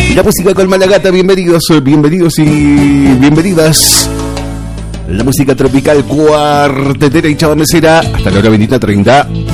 La música con Malagata, bienvenidos y bienvenidas. La música tropical cuartetera y chabamecera hasta la hora 20:30.